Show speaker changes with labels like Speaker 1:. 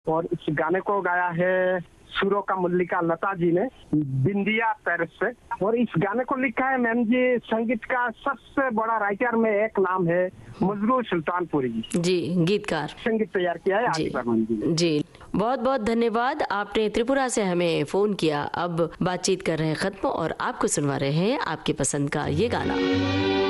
Speaker 1: और इस गाने को गाया है सुरों का मल्लिका लता जी ने बिंदिया पेरिस से। और इस गाने को लिखा है मैम जी, संगीत का सबसे बड़ा राइटर में एक नाम है मजरू सुल्तानपुरी जी,
Speaker 2: गीतकार।
Speaker 1: संगीत तैयार किया है
Speaker 2: जी
Speaker 1: आदि बर्मन जी ने।
Speaker 2: जी, बहुत बहुत धन्यवाद। आपने त्रिपुरा से हमें फोन किया। अब बातचीत कर रहे हैं खत्म और आपको सुनवा रहे हैं आपकी पसंद का ये गाना।